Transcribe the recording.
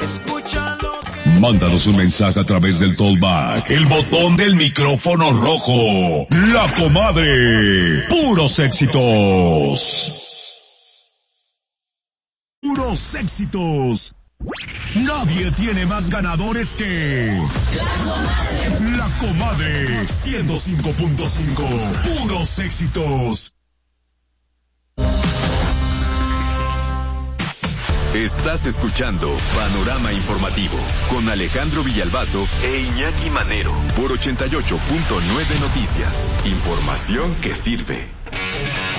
Mándanos un mensaje a través del Tollback, el botón del micrófono rojo. La Comadre. Puros éxitos. Puros éxitos. Nadie tiene más ganadores que La Comadre 105.5. Puros éxitos. Estás escuchando Panorama Informativo con Alejandro Villalbazo e Iñaki Manero por 88.9 Noticias. Información que sirve.